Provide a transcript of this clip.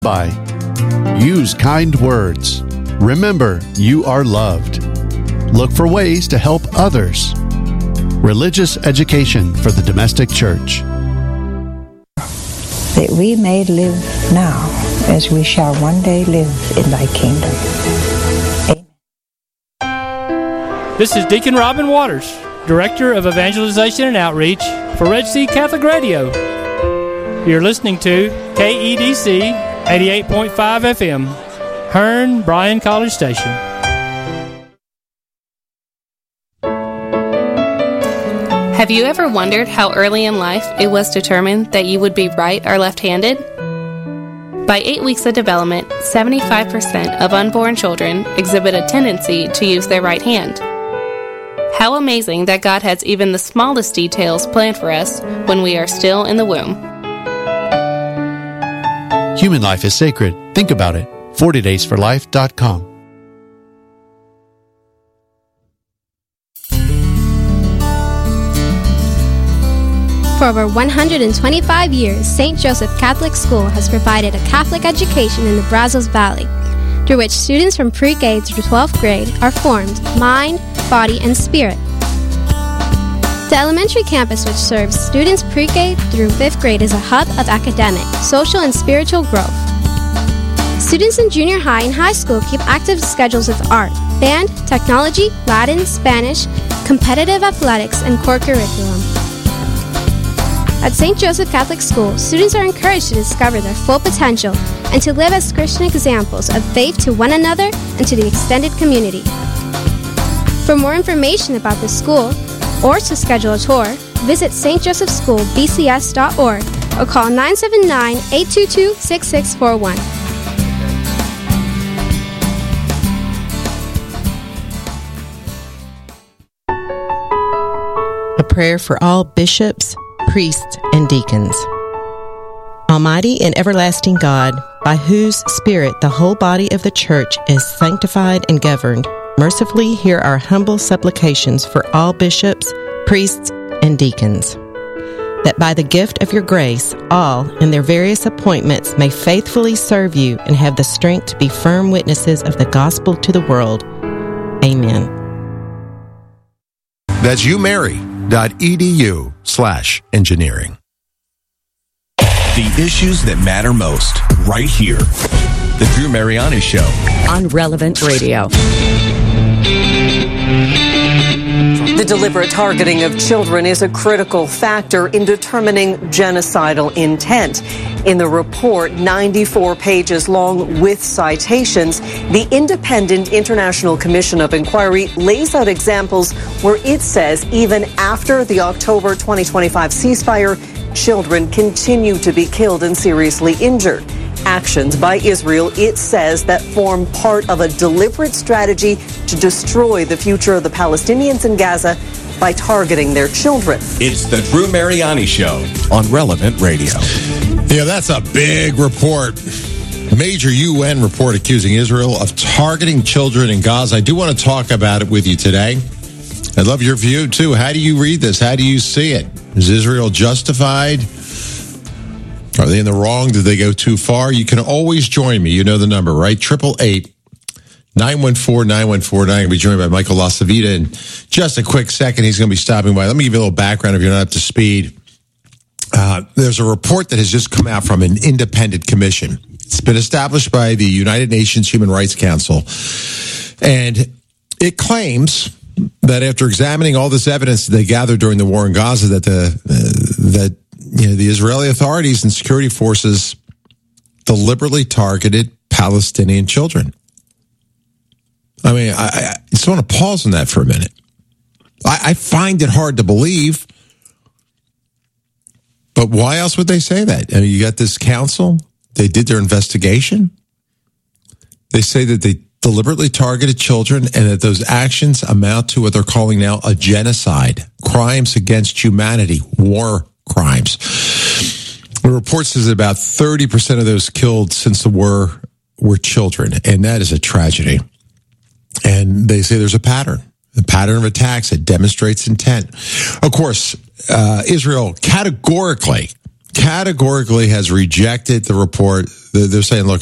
By. Use kind words. Remember, you are loved. Look for ways to help others. Religious education for the domestic church. That we may live now as we shall one day live in thy kingdom. Amen. This is Deacon Robin Waters, Director of Evangelization and Outreach for Red Sea Catholic Radio. You're listening to KEDC 88.5 FM, Hearn, Bryan College Station. Have you ever wondered how early in life it was determined that you would be right or left-handed? By 8 weeks of development, 75% of unborn children exhibit a tendency to use their right hand. How amazing that God has even the smallest details planned for us when we are still in the womb. Human life is sacred. Think about it. 40daysforlife.com. For over 125 years, St. Joseph Catholic School has provided a Catholic education in the Brazos Valley, through which students from pre-K through 12th grade are formed mind, body, and spirit. The elementary campus, which serves students pre-K through 5th grade, is a hub of academic, social, and spiritual growth. Students in junior high and high school keep active schedules with art, band, technology, Latin, Spanish, competitive athletics, and core curriculum. At St. Joseph Catholic School, students are encouraged to discover their full potential and to live as Christian examples of faith to one another and to the extended community. For more information about the school, or to schedule a tour, visit stjosephschoolbcs.org or call 979-822-6641. A prayer for all bishops, priests, and deacons. Almighty and everlasting God, by whose Spirit the whole body of the Church is sanctified and governed, mercifully hear our humble supplications for all bishops, priests, and deacons, that by the gift of your grace, all in their various appointments may faithfully serve you and have the strength to be firm witnesses of the gospel to the world. Amen. That's umary.edu/engineering. The issues that matter most, right here. The Drew Mariani Show on Relevant Radio. The deliberate targeting of children is a critical factor in determining genocidal intent. In the report, 94 pages long with citations, the Independent International Commission of Inquiry lays out examples where it says even after the October 2025 ceasefire, children continue to be killed and seriously injured. Actions by Israel, it says, that form part of a deliberate strategy to destroy the future of the Palestinians in Gaza by targeting their children. It's the Drew Mariani Show on Relevant Radio. Yeah, that's a big report. Major UN report accusing Israel of targeting children in Gaza. I do want to talk about it with you today. I'd love your view, too. How do you read this? How do you see it? Is Israel justified? Are they in the wrong? Did they go too far? You can always join me. You know the number, right? 888-914-9149. I'm going to be joined by Michael LaCivita in just a quick second. He's going to be stopping by. Let me give you a little background if you're not up to speed. There's a report that has just come out from an independent commission. It's been established by the United Nations Human Rights Council. And it claims that after examining all this evidence that they gathered during the war in Gaza, that the Israeli authorities and security forces deliberately targeted Palestinian children. I mean, I just want to pause on that for a minute. I find it hard to believe, but why else would they say that? I mean, you got this council. They did their investigation. They say that they deliberately targeted children and that those actions amount to what they're calling now a genocide, crimes against humanity, war crimes. The report says that about 30% of those killed since the war were children, and that is a tragedy. And they say there's a pattern of attacks that demonstrates intent. Of course, Israel categorically categorically has rejected the report. They're saying, look,